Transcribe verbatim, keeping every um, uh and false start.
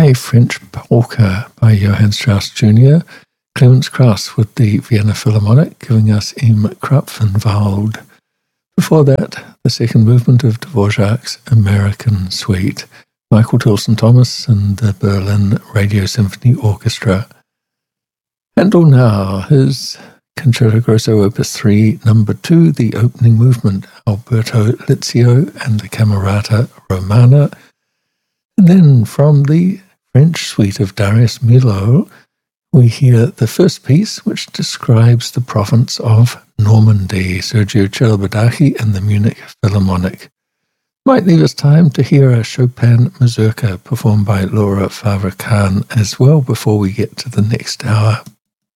a French polka by Johann Strauss Junior, Clemens Krauss with the Vienna Philharmonic, giving us Im Krapfenwald. Before that, the second movement of Dvorak's American Suite, Michael Tilson Thomas and the Berlin Radio Symphony Orchestra. Handel now, his Concerto Grosso Opus three, number two, the opening movement, Alberto Lizio and the Camerata Romana. And then from the French suite of Darius Milhaud, we hear the first piece, which describes the province of Normandy, Sergio Celibidache and the Munich Philharmonic. Might leave us time to hear a Chopin mazurka performed by Laura Favre-Kahn as well before we get to the next hour.